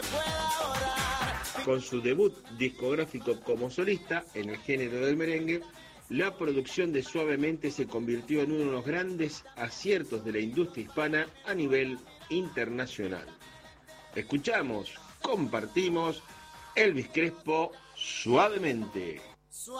Con su debut discográfico como solista en el género del merengue, la producción de Suavemente se convirtió en uno de los grandes aciertos de la industria hispana a nivel internacional. Escuchamos, compartimos Elvis Crespo, Suavemente.